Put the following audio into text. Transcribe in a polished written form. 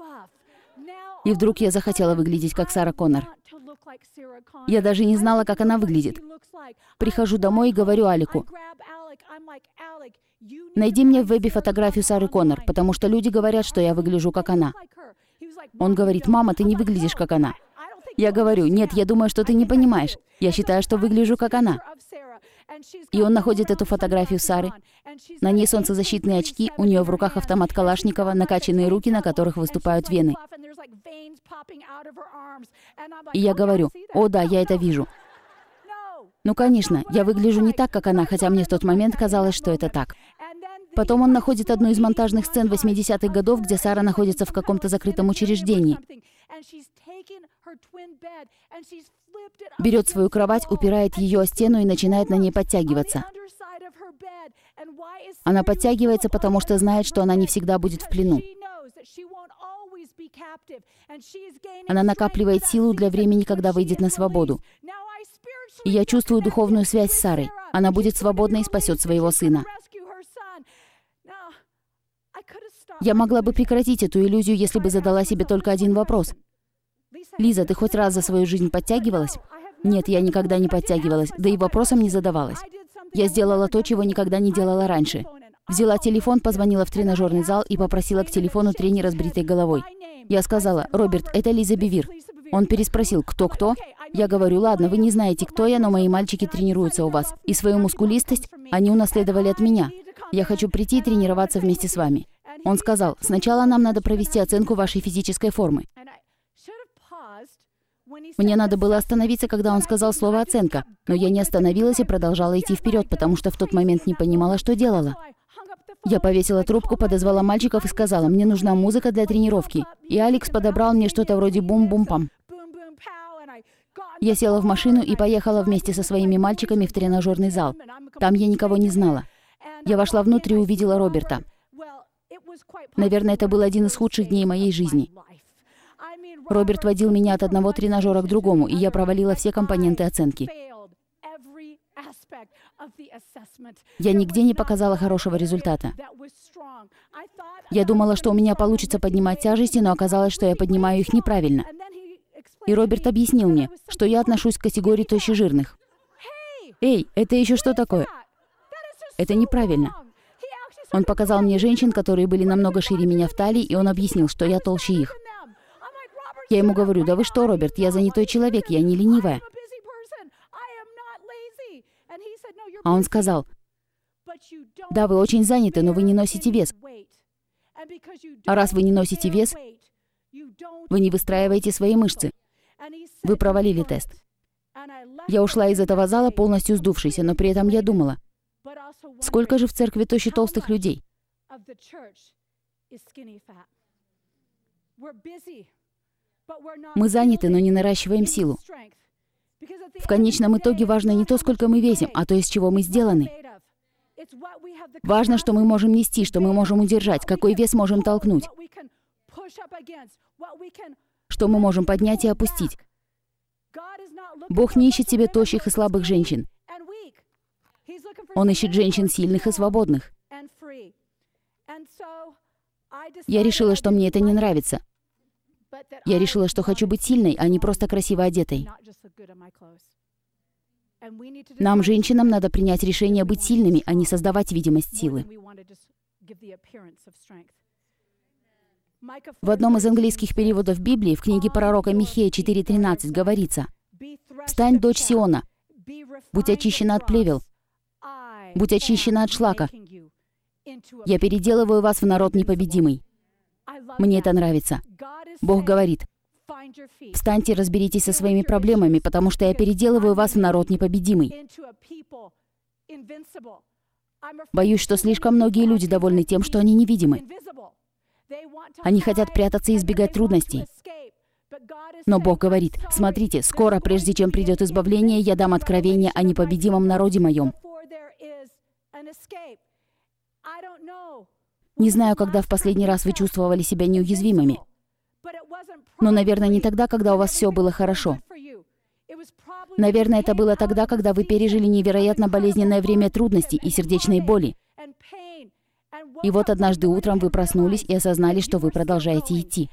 И вдруг я захотела выглядеть как Сара Коннор. Я даже не знала, как она выглядит. Прихожу домой и говорю Алику: найди мне в вебе фотографию Сары Коннор, потому что люди говорят, что я выгляжу как она. Он говорит: мама, ты не выглядишь как она. Я говорю: нет, я думаю, что ты не понимаешь. Я считаю, что выгляжу как она. И он находит эту фотографию Сары. На ней солнцезащитные очки, у нее в руках автомат Калашникова, накачанные руки, на которых выступают вены. И я говорю: о да, я это вижу. Ну, конечно, я выгляжу не так, как она, хотя мне в тот момент казалось, что это так. Потом он находит одну из монтажных сцен 80-х годов, где Сара находится в каком-то закрытом учреждении. Берет свою кровать, упирает ее о стену и начинает на ней подтягиваться. Она подтягивается, потому что знает, что она не всегда будет в плену. Она накапливает силу для времени, когда выйдет на свободу. И я чувствую духовную связь с Сарой. Она будет свободна и спасет своего сына. Я могла бы прекратить эту иллюзию, если бы задала себе только один вопрос. Лиза, ты хоть раз за свою жизнь подтягивалась? Нет, я никогда не подтягивалась, да и вопросом не задавалась. Я сделала то, чего никогда не делала раньше. Взяла телефон, позвонила в тренажерный зал и попросила к телефону тренера с бритой головой. Я сказала: Роберт, это Лиза Бевир. Он переспросил: кто-кто? Я говорю: ладно, вы не знаете, кто я, но мои мальчики тренируются у вас. И свою мускулистость они унаследовали от меня. Я хочу прийти и тренироваться вместе с вами. Он сказал: сначала нам надо провести оценку вашей физической формы. Мне надо было остановиться, когда он сказал слово «оценка», но я не остановилась и продолжала идти вперед, потому что в тот момент не понимала, что делала. Я повесила трубку, подозвала мальчиков и сказала: мне нужна музыка для тренировки. И Алекс подобрал мне что-то вроде бум-бум-пам. Я села в машину и поехала вместе со своими мальчиками в тренажерный зал. Там я никого не знала. Я вошла внутрь и увидела Роберта. Наверное, это был один из худших дней моей жизни. Роберт водил меня от одного тренажера к другому, и я провалила все компоненты оценки. Я нигде не показала хорошего результата. Я думала, что у меня получится поднимать тяжести, но оказалось, что я поднимаю их неправильно. И Роберт объяснил мне, что я отношусь к категории тощежирных. Эй, это еще что такое? Это неправильно. Он показал мне женщин, которые были намного шире меня в талии, и он объяснил, что я толще их. Я ему говорю: да вы что, Роберт, я занятой человек, я не ленивая. А он сказал: да, вы очень заняты, но вы не носите вес. А раз вы не носите вес, вы не выстраиваете свои мышцы. Вы провалили тест. Я ушла из этого зала полностью сдувшейся, но при этом я думала: сколько же в церкви тощи толстых людей? Мы заняты, но не наращиваем силу. В конечном итоге важно не то, сколько мы весим, а то, из чего мы сделаны. Важно, что мы можем нести, что мы можем удержать, какой вес можем толкнуть, что мы можем поднять и опустить. Бог не ищет себе тощих и слабых женщин. Он ищет женщин сильных и свободных. Я решила, что мне это не нравится. Я решила, что хочу быть сильной, а не просто красиво одетой. Нам, женщинам, надо принять решение быть сильными, а не создавать видимость силы. В одном из английских переводов Библии, в книге пророка Михея 4:13 говорится: «Встань, дочь Сиона, будь очищена от плевел, будь очищена от шлака. Я переделываю вас в народ непобедимый». Мне это нравится. Бог говорит: встаньте, разберитесь со своими проблемами, потому что я переделываю вас в народ непобедимый. Боюсь, что слишком многие люди довольны тем, что они невидимы. Они хотят прятаться и избегать трудностей. Но Бог говорит: смотрите, скоро, прежде чем придет избавление, я дам откровение о непобедимом народе моем. Не знаю, когда в последний раз вы чувствовали себя неуязвимыми. Но, наверное, не тогда, когда у вас все было хорошо. Наверное, это было тогда, когда вы пережили невероятно болезненное время трудностей и сердечной боли. И вот однажды утром вы проснулись и осознали, что вы продолжаете идти.